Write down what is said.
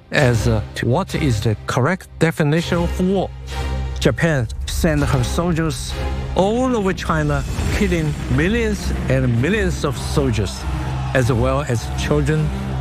as what is the correct definition of war. Japan sent her soldiers all over China, killing millions and millions of soldiers, as well as children